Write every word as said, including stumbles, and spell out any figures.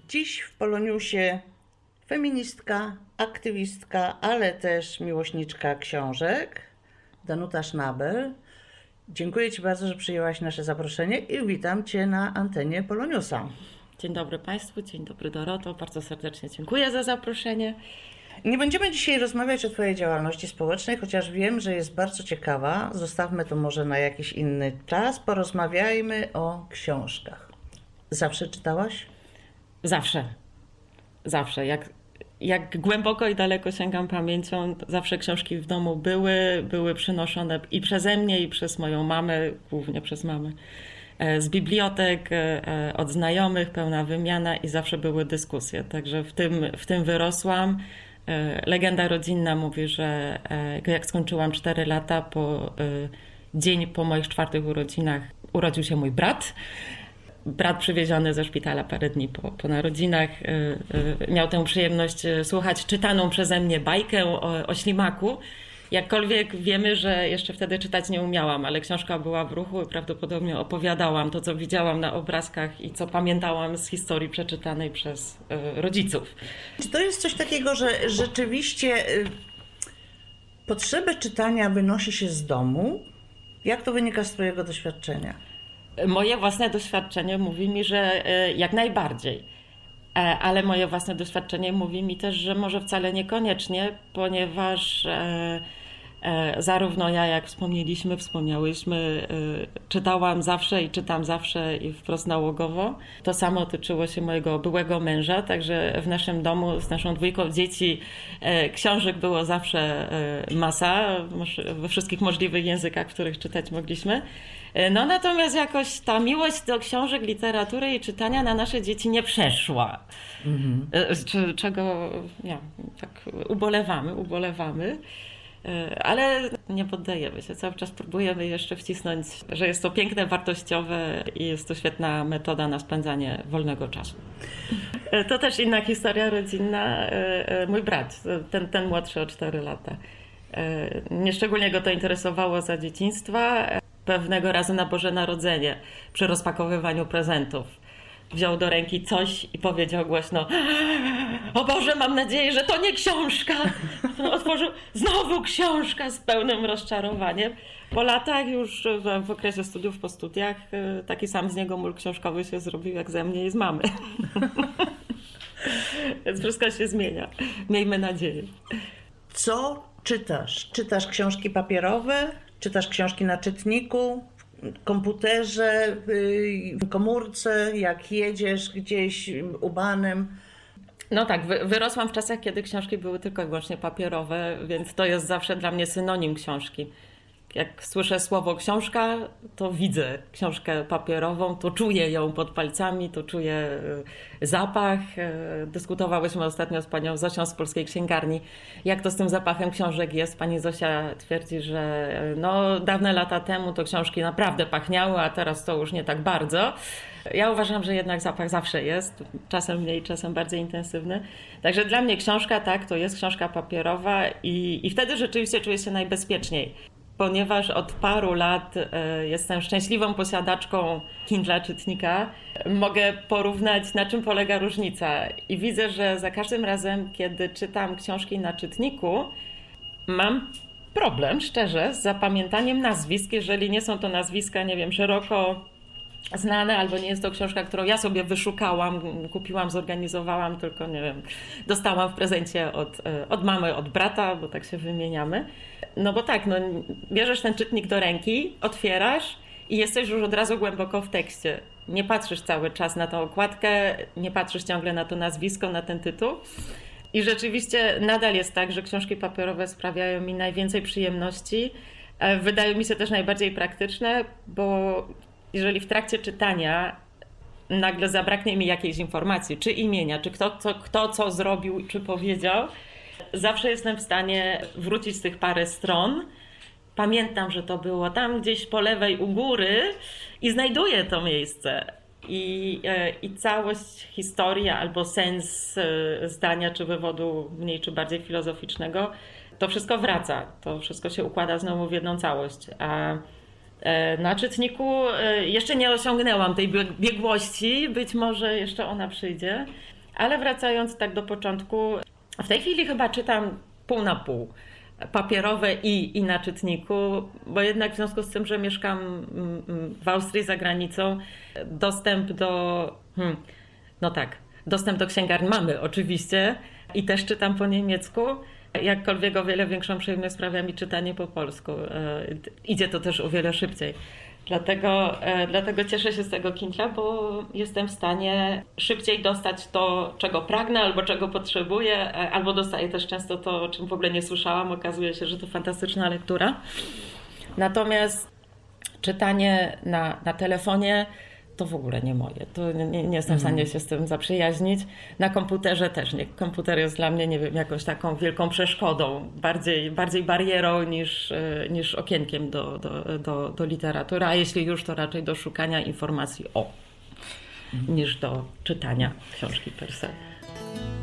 Dziś w Poloniusie feministka, aktywistka, ale też miłośniczka książek, Danuta Schnabel. Dziękuję Ci bardzo, że przyjęłaś nasze zaproszenie i witam Cię na antenie Poloniusa. Dzień dobry Państwu, dzień dobry Doroto, bardzo serdecznie dziękuję za zaproszenie. Nie będziemy dzisiaj rozmawiać o Twojej działalności społecznej, chociaż wiem, że jest bardzo ciekawa. Zostawmy to może na jakiś inny czas. Porozmawiajmy o książkach. Zawsze czytałaś? Zawsze. Zawsze. Jak, jak głęboko i daleko sięgam pamięcią, zawsze książki w domu były, były przynoszone i przeze mnie, i przez moją mamę, głównie przez mamę, z bibliotek, od znajomych, pełna wymiana i zawsze były dyskusje. Także w tym, w tym wyrosłam. Legenda rodzinna mówi, że jak skończyłam cztery lata, po dzień po moich czwartych urodzinach urodził się mój brat. Brat przywieziony ze szpitala parę dni po, po narodzinach miał tę przyjemność słuchać czytaną przeze mnie bajkę o, o ślimaku. Jakkolwiek wiemy, że jeszcze wtedy czytać nie umiałam, ale książka była w ruchu i prawdopodobnie opowiadałam to, co widziałam na obrazkach i co pamiętałam z historii przeczytanej przez y, rodziców. Czy to jest coś takiego, że rzeczywiście y, potrzebę czytania wynosi się z domu? Jak to wynika z Twojego doświadczenia? Moje własne doświadczenie mówi mi, że y, jak najbardziej. Ale moje własne doświadczenie mówi mi też, że może wcale niekoniecznie, ponieważ e, e, zarówno ja, jak wspomnieliśmy, wspomniałyśmy, e, czytałam zawsze i czytam zawsze i wprost nałogowo. To samo tyczyło się mojego byłego męża, także w naszym domu z naszą dwójką dzieci e, książek było zawsze e, masa, we wszystkich możliwych językach, w których czytać mogliśmy. No natomiast jakoś ta miłość do książek, literatury i czytania na nasze dzieci nie przeszła. Mhm. Czego ja, tak ubolewamy, ubolewamy. Ale nie poddajemy się. Cały czas próbujemy jeszcze wcisnąć, że jest to piękne, wartościowe i jest to świetna metoda na spędzanie wolnego czasu. To też inna historia rodzinna. Mój brat, ten, ten młodszy o cztery lata. Nieszczególnie go to interesowało za dzieciństwa. Pewnego razu na Boże Narodzenie, przy rozpakowywaniu prezentów, wziął do ręki coś i powiedział głośno: o Boże, mam nadzieję, że to nie książka. Otworzył, znowu książka, z pełnym rozczarowaniem. Po latach już w, w okresie studiów, po studiach, taki sam z niego mól książkowy się zrobił jak ze mnie i z mamy. Więc wszystko się zmienia. Miejmy nadzieję. Co czytasz? Czytasz książki papierowe? Czytasz książki na czytniku, w komputerze, w komórce, jak jedziesz gdzieś ubanem? No tak, wy, wyrosłam w czasach, kiedy książki były tylko i wyłącznie papierowe, więc to jest zawsze dla mnie synonim książki. Jak słyszę słowo książka, to widzę książkę papierową, to czuję ją pod palcami, to czuję zapach. Dyskutowałyśmy ostatnio z panią Zosią z Polskiej Księgarni, jak to z tym zapachem książek jest. Pani Zosia twierdzi, że no, dawne lata temu to książki naprawdę pachniały, a teraz to już nie tak bardzo. Ja uważam, że jednak zapach zawsze jest, czasem mniej, czasem bardziej intensywny. Także dla mnie książka, tak, to jest książka papierowa i, i wtedy rzeczywiście czuję się najbezpieczniej. Ponieważ od paru lat jestem szczęśliwą posiadaczką Kindla czytnika, mogę porównać, na czym polega różnica. I widzę, że za każdym razem, kiedy czytam książki na czytniku, mam problem, szczerze, z zapamiętaniem nazwisk, jeżeli nie są to nazwiska, nie wiem, szeroko znane, albo nie jest to książka, którą ja sobie wyszukałam, kupiłam, zorganizowałam, tylko nie wiem, dostałam w prezencie od, od mamy, od brata, bo tak się wymieniamy. No bo tak, no, bierzesz ten czytnik do ręki, otwierasz i jesteś już od razu głęboko w tekście. Nie patrzysz cały czas na tą okładkę, nie patrzysz ciągle na to nazwisko, na ten tytuł. I rzeczywiście nadal jest tak, że książki papierowe sprawiają mi najwięcej przyjemności. Wydają mi się też najbardziej praktyczne, bo jeżeli w trakcie czytania nagle zabraknie mi jakiejś informacji, czy imienia, czy kto co, kto co zrobił, czy powiedział, zawsze jestem w stanie wrócić z tych parę stron. Pamiętam, że to było tam gdzieś po lewej u góry i znajduję to miejsce. I, i całość historii albo sens zdania czy wywodu mniej czy bardziej filozoficznego, to wszystko wraca. To wszystko się układa znowu w jedną całość. A na czytniku jeszcze nie osiągnęłam tej biegłości, być może jeszcze ona przyjdzie. Ale wracając tak do początku, w tej chwili chyba czytam pół na pół. Papierowe i, i na czytniku, bo jednak w związku z tym, że mieszkam w Austrii za granicą, dostęp do, hmm, no tak, dostęp do księgarni mamy oczywiście i też czytam po niemiecku, jakkolwiek o wiele większą przyjemność sprawia mi czytanie po polsku. Idzie to też o wiele szybciej. Dlatego, dlatego cieszę się z tego Kindla, bo jestem w stanie szybciej dostać to, czego pragnę albo czego potrzebuję, albo dostaję też często to, o czym w ogóle nie słyszałam. Okazuje się, że to fantastyczna lektura. Natomiast czytanie na, na telefonie to w ogóle nie moje. To nie, nie jestem w stanie się z tym zaprzyjaźnić. Na komputerze też nie. Komputer jest dla mnie, nie wiem, jakąś taką wielką przeszkodą, bardziej, bardziej barierą niż, niż okienkiem do, do, do, do literatury, a jeśli już, to raczej do szukania informacji o, niż do czytania książki per se.